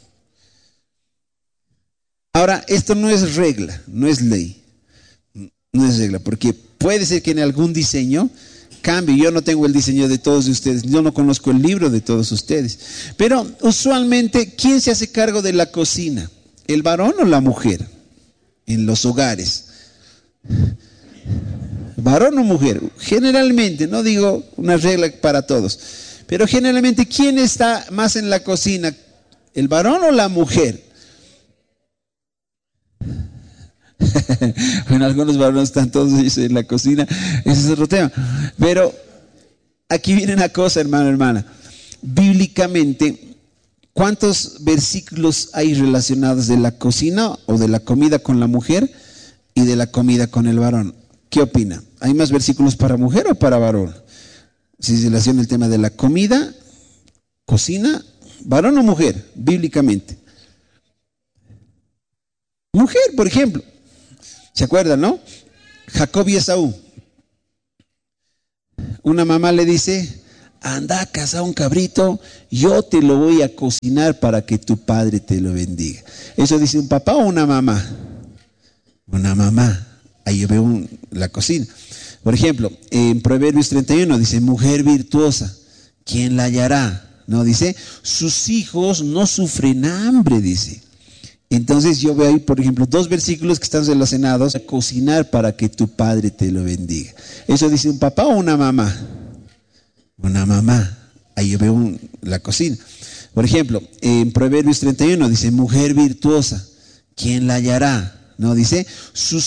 Ahora, esto no es regla, no es ley, no es regla, porque puede ser que en algún diseño cambie. Yo no tengo el diseño de todos ustedes, yo no conozco el libro de todos ustedes, pero usualmente, ¿quién se hace cargo de la cocina? ¿El varón o la mujer? En los hogares. ¿Varón o mujer? Generalmente, no digo una regla para todos, pero generalmente, ¿quién está más en la cocina? ¿El varón o la mujer? Bueno, algunos varones están todos ellos en la cocina, ese es otro tema. Pero aquí viene una cosa, hermano, hermana. Bíblicamente, ¿cuántos versículos hay relacionados de la cocina o de la comida con la mujer y de la comida con el varón? ¿Qué opina? ¿Hay más versículos para mujer o para varón? Si se relaciona el tema de la comida, cocina ¿Varón o mujer? Bíblicamente. Mujer, por ejemplo. ¿Se acuerdan, no? Jacob y Esaú. Una mamá le dice, anda a cazar un cabrito, yo te lo voy a cocinar para que tu padre te lo bendiga. ¿Eso dice un papá o una mamá? Una mamá. Ahí yo veo un, la cocina. Por ejemplo, en Proverbios treinta y uno dice, mujer virtuosa, ¿quién la hallará? No, dice, sus hijos no sufren hambre, dice. Entonces yo veo ahí, por ejemplo, dos versículos que están relacionados a cocinar para que tu padre te lo bendiga. ¿Eso dice un papá o una mamá? Una mamá. Ahí yo veo un, la cocina. Por ejemplo, en Proverbios treinta y uno dice, mujer virtuosa, ¿quién la hallará? No, dice, sus